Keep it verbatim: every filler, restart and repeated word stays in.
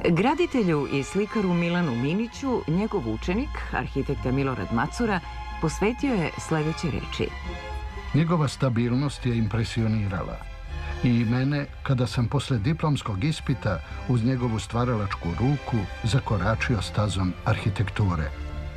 Graditelju i slikaru Milanu Miniću njegov učenik, arhitekta Milorad Macura, posvetio je sljedeće reči. Njegova stabilnost je impresionirala. I mene, kada sam posle diplomskog ispita uz njegovu stvaralačku ruku zakoračio stazom arhitekture.